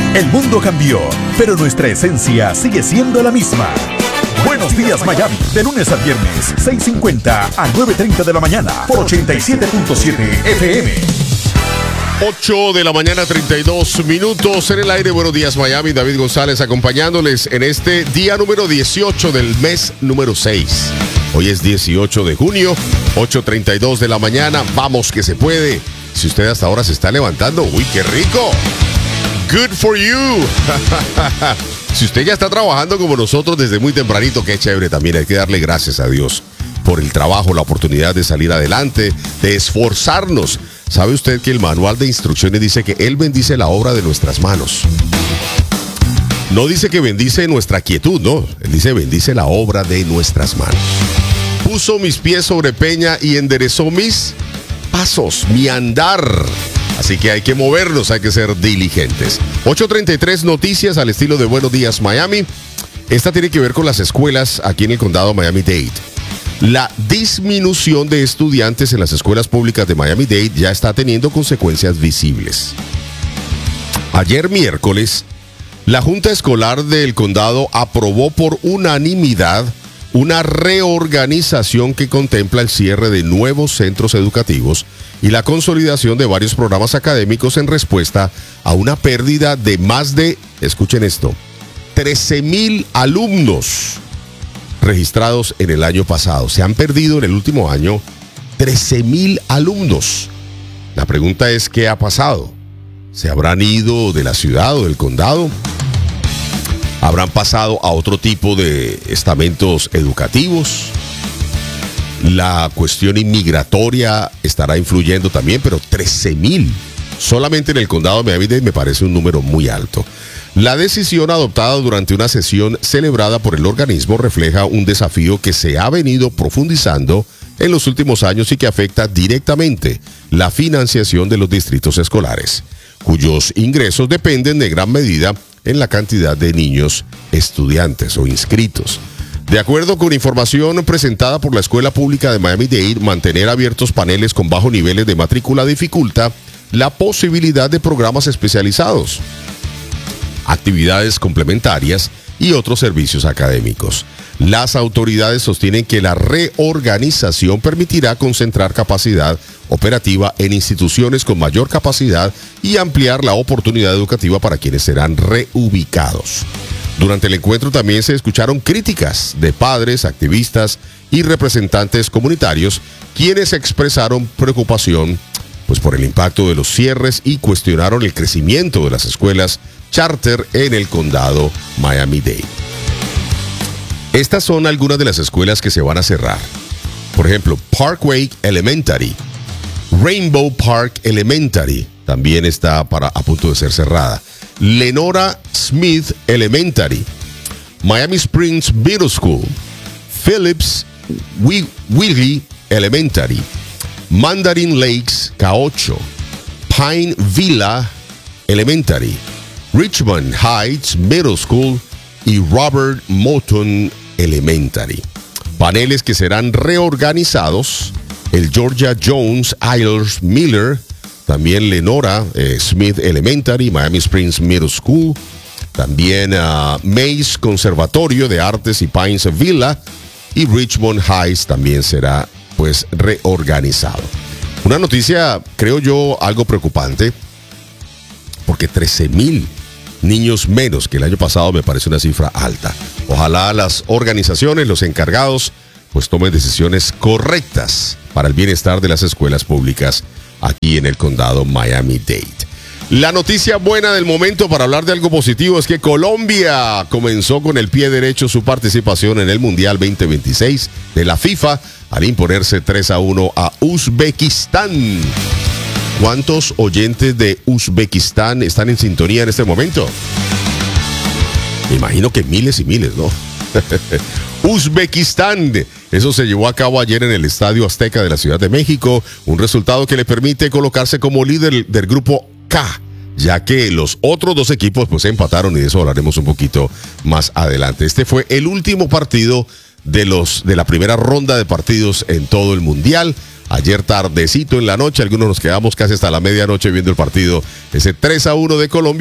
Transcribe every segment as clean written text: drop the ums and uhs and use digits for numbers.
El mundo cambió, pero nuestra esencia sigue siendo la misma. Buenos días, Miami, de lunes a viernes, 6:50 a 9:30 de la mañana, por 87.7 FM. 8 de la mañana, 32 minutos en el aire. Buenos días, Miami. David González acompañándoles en este día número 18 del mes número 6. Hoy es 18 de junio, 8:32 de la mañana. Vamos que se puede. Si usted hasta ahora se está levantando, ¡uy, qué rico! Good for you. Si usted ya está trabajando como nosotros desde muy tempranito, qué chévere también. Hay que darle gracias a Dios por el trabajo, la oportunidad de salir adelante, de esforzarnos. ¿Sabe usted que el manual de instrucciones dice que Él bendice la obra de nuestras manos? No dice que bendice nuestra quietud, no. Él dice bendice la obra de nuestras manos. Puso mis pies sobre peña y enderezó mis pasos, mi andar. Así que hay que movernos, hay que ser diligentes. 8:33 noticias al estilo de Buenos Días, Miami. Esta tiene que ver con las escuelas aquí en el condado Miami-Dade. La disminución de estudiantes en las escuelas públicas de Miami-Dade ya está teniendo consecuencias visibles. Ayer miércoles, la Junta Escolar del Condado aprobó por unanimidad una reorganización que contempla el cierre de nuevos centros educativos y la consolidación de varios programas académicos en respuesta a una pérdida de más de, escuchen esto, 13,000 alumnos registrados en el año pasado. Se han perdido en el último año 13,000 alumnos. La pregunta es, ¿qué ha pasado? ¿Se habrán ido de la ciudad o del condado? ¿Habrán pasado a otro tipo de estamentos educativos? La cuestión inmigratoria estará influyendo también, pero 13,000 solamente en el condado de Miami-Dade me parece un número muy alto. La decisión adoptada durante una sesión celebrada por el organismo refleja un desafío que se ha venido profundizando en los últimos años y que afecta directamente la financiación de los distritos escolares, cuyos ingresos dependen de gran medida en la cantidad de niños estudiantes o inscritos. De acuerdo con información presentada por la Escuela Pública de Miami-Dade, mantener abiertos paneles con bajos niveles de matrícula dificulta la posibilidad de programas especializados, actividades complementarias y otros servicios académicos. Las autoridades sostienen que la reorganización permitirá concentrar capacidad operativa en instituciones con mayor capacidad y ampliar la oportunidad educativa para quienes serán reubicados. Durante el encuentro también se escucharon críticas de padres, activistas y representantes comunitarios, quienes expresaron preocupación por el impacto de los cierres y cuestionaron el crecimiento de las escuelas charter en el condado Miami-Dade. Estas son algunas de las escuelas que se van a cerrar. Por ejemplo, Parkway Elementary, Rainbow Park Elementary, también está a punto de ser cerrada. Lenora Smith Elementary, Miami Springs Middle School, Phillips Wheatley Elementary, Mandarin Lakes K8, Pine Villa Elementary, Richmond Heights Middle School y Robert Morton Elementary. Paneles que serán reorganizados: el Georgia Jones Ayers Miller, también Lenora Smith Elementary, Miami Springs Middle School, también Mays Conservatorio de Artes y Pines Villa, y Richmond Heights también será reorganizado. Una noticia, creo yo, algo preocupante, porque 13,000 niños menos que el año pasado me parece una cifra alta. Ojalá las organizaciones, los encargados, tomen decisiones correctas para el bienestar de las escuelas públicas aquí en el condado Miami-Dade. La noticia buena del momento para hablar de algo positivo es que Colombia comenzó con el pie derecho su participación en el Mundial 2026 de la FIFA al imponerse 3-1 a Uzbekistán. ¿Cuántos oyentes de Uzbekistán están en sintonía en este momento? Me imagino que miles y miles, ¿no? Uzbekistán. Eso se llevó a cabo ayer en el Estadio Azteca de la Ciudad de México, un resultado que le permite colocarse como líder del grupo K, ya que los otros dos equipos empataron, y de eso hablaremos un poquito más adelante. Este fue el último partido de la primera ronda de partidos en todo el Mundial. Ayer tardecito en la noche, algunos nos quedamos casi hasta la medianoche viendo el partido, ese 3-1 de Colombia,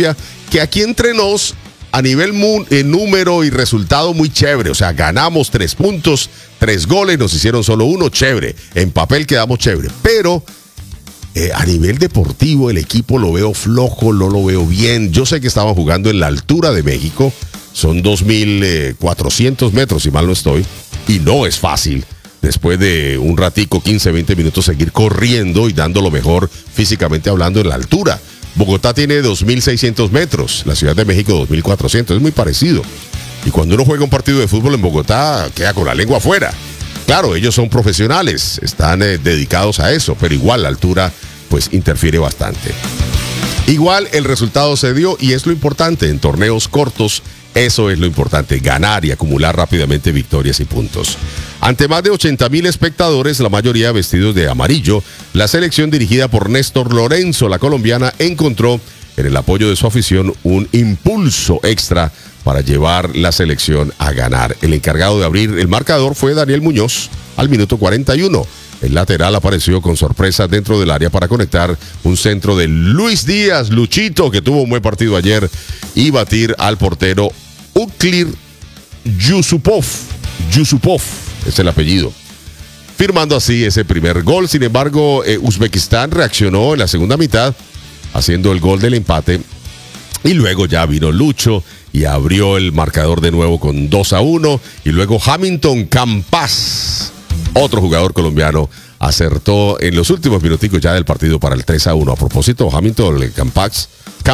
que aquí entre nos, a nivel número y resultado muy chévere. O sea, ganamos 3 puntos, 3 goles, nos hicieron solo 1, chévere. En papel quedamos chévere. Pero a nivel deportivo el equipo lo veo flojo, no lo veo bien. Yo sé que estaban jugando en la altura de México. Son 2.400 metros, si mal no estoy. Y no es fácil, después de un ratico, 15, 20 minutos, seguir corriendo y dando lo mejor físicamente hablando en la altura. Bogotá tiene 2.600 metros, la Ciudad de México 2.400, es muy parecido. Y cuando uno juega un partido de fútbol en Bogotá, queda con la lengua afuera. Claro, ellos son profesionales, están dedicados a eso, pero igual la altura pues interfiere bastante. Igual el resultado se dio y es lo importante en torneos cortos. Eso es lo importante, ganar y acumular rápidamente victorias y puntos. Ante más de 80,000 espectadores, la mayoría vestidos de amarillo, la selección dirigida por Néstor Lorenzo, la colombiana, encontró en el apoyo de su afición un impulso extra para llevar la selección a ganar. El encargado de abrir el marcador fue Daniel Muñoz al minuto 41. El lateral apareció con sorpresa dentro del área para conectar un centro de Luis Díaz, Luchito, que tuvo un buen partido ayer, y batir al portero Uklir Yusupov es el apellido, firmando así ese primer gol. Sin embargo, Uzbekistán reaccionó en la segunda mitad, haciendo el gol del empate, y luego ya vino Lucho y abrió el marcador de nuevo con 2-1, y luego Hamilton Campas, otro jugador colombiano, acertó en los últimos minuticos ya del partido para el 3-1. A propósito, Hamilton Campas,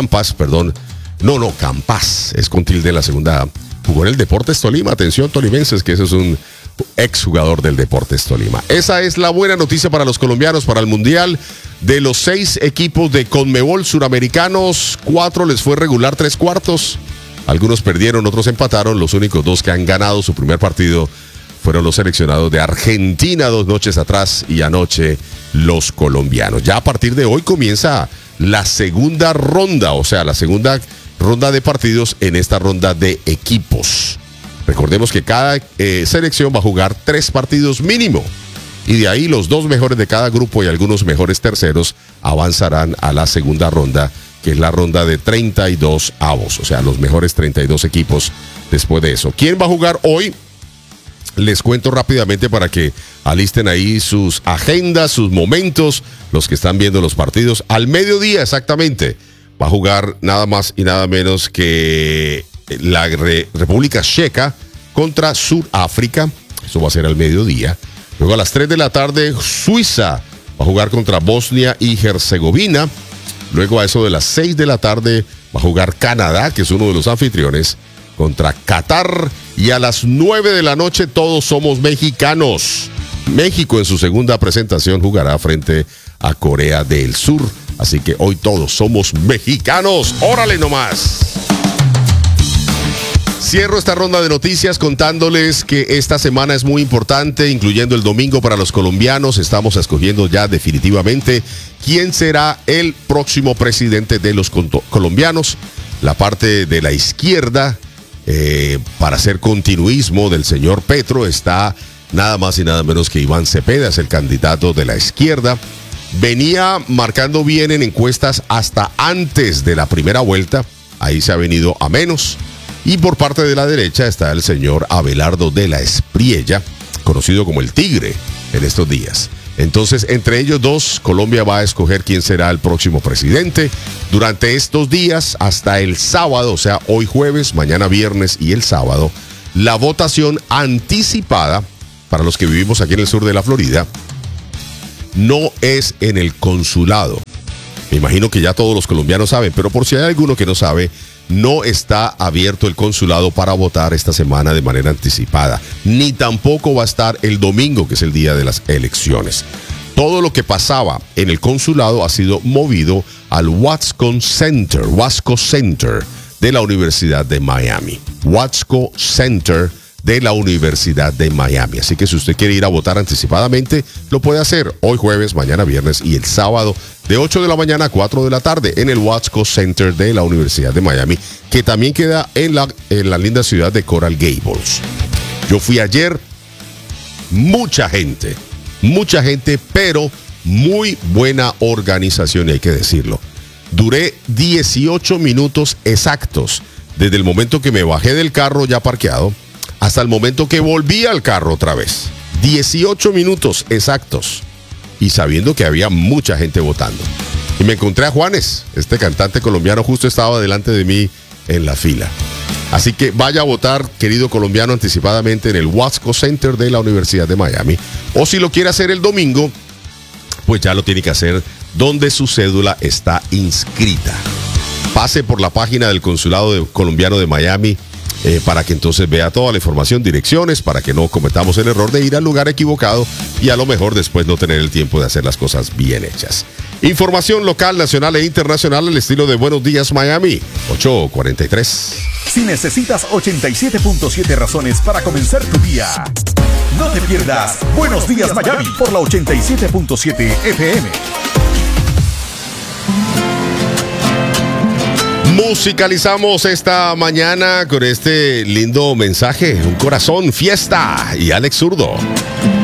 Campas, es con tilde en la segunda. Jugó en el Deportes Tolima. Atención, tolimenses, que ese es un exjugador del Deportes Tolima. Esa es la buena noticia para los colombianos para el Mundial. De los 6 equipos de Conmebol suramericanos, 4 les fue regular 3 cuartos. Algunos perdieron, otros empataron. Los únicos 2 que han ganado su primer partido fueron los seleccionados de Argentina 2 noches atrás, y anoche los colombianos. Ya a partir de hoy comienza la segunda ronda, o sea, la segunda ronda de partidos en esta ronda de equipos. Recordemos que cada selección va a jugar 3 partidos mínimo, y de ahí los 2 mejores de cada grupo y algunos mejores terceros avanzarán a la segunda ronda, que es la ronda de 32 avos, o sea, los mejores 32 equipos después de eso. ¿Quién va a jugar hoy? Les cuento rápidamente para que alisten ahí sus agendas, sus momentos, los que están viendo los partidos. Al mediodía exactamente va a jugar nada más y nada menos que la República Checa contra Sudáfrica. Eso va a ser al mediodía. Luego a las 3 de la tarde Suiza va a jugar contra Bosnia y Herzegovina. Luego a eso de las 6 de la tarde va a jugar Canadá, que es uno de los anfitriones, contra Qatar. Y a las 9 de la noche todos somos mexicanos. México en su segunda presentación jugará frente a Corea del Sur. Así que hoy todos somos mexicanos. ¡Órale nomás! Cierro esta ronda de noticias contándoles que esta semana es muy importante, incluyendo el domingo para los colombianos. Estamos escogiendo ya definitivamente quién será el próximo presidente de los colombianos. La parte de la izquierda, para hacer continuismo del señor Petro, está nada más y nada menos que Iván Cepeda, es el candidato de la izquierda. Venía marcando bien en encuestas hasta antes de la primera vuelta, ahí se ha venido a menos. Y por parte de la derecha está el señor Abelardo de la Espriella, conocido como el Tigre en estos días. Entonces, entre ellos dos, Colombia va a escoger quién será el próximo presidente. Durante estos días, hasta el sábado, o sea, hoy jueves, mañana viernes y el sábado, la votación anticipada para los que vivimos aquí en el sur de la Florida no es en el consulado. Me imagino que ya todos los colombianos saben, pero por si hay alguno que no sabe, no está abierto el consulado para votar esta semana de manera anticipada, ni tampoco va a estar el domingo, que es el día de las elecciones. Todo lo que pasaba en el consulado ha sido movido al Wasco Center de la Universidad de Miami. Wasco Center de la Universidad de Miami. Así que si usted quiere ir a votar anticipadamente, lo puede hacer hoy jueves, mañana viernes y el sábado de 8 de la mañana a 4 de la tarde en el Wasco Center de la Universidad de Miami, que también queda en la linda ciudad de Coral Gables. Yo fui ayer, mucha gente, pero muy buena organización, y hay que decirlo. Duré 18 minutos exactos, desde el momento que me bajé del carro ya parqueado, hasta el momento que volví al carro otra vez. 18 minutos exactos. Y sabiendo que había mucha gente votando. Y me encontré a Juanes, este cantante colombiano, justo estaba delante de mí en la fila. Así que vaya a votar, querido colombiano, anticipadamente en el Wasco Center de la Universidad de Miami. O si lo quiere hacer el domingo, pues ya lo tiene que hacer donde su cédula está inscrita. Pase por la página del Consulado Colombiano de Miami para que entonces vea toda la información, direcciones, para que no cometamos el error de ir al lugar equivocado y a lo mejor después no tener el tiempo de hacer las cosas bien hechas. Información local, nacional e internacional al estilo de Buenos Días Miami, 8:43. Si necesitas 87.7 razones para comenzar tu día, no te pierdas Buenos Días Miami por la 87.7 FM. Musicalizamos esta mañana con este lindo mensaje, un corazón, fiesta y Alex Zurdo.